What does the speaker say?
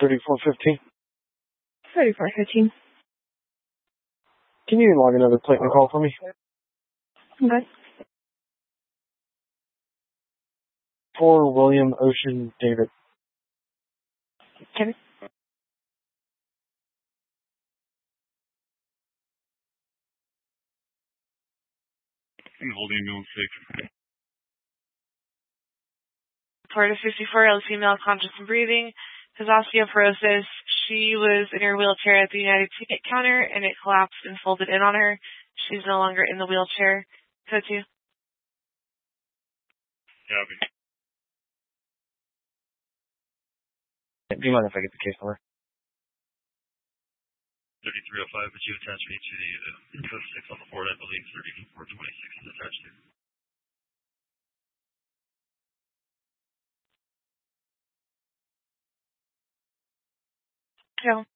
3415. 3415. Can you log another plate in the call for me? Okay. For William Ocean David. Okay. Holding ambulance 6. Florida 54-year-old female, conscious and breathing, has osteoporosis. She was in her wheelchair at the United ticket counter, and it collapsed and folded in on her. She's no longer in the wheelchair. Code 2. Copy. Do you mind if I get the case number? 3305, but you attached me to the code 6 on the board, I believe 3426 is attached to. Go.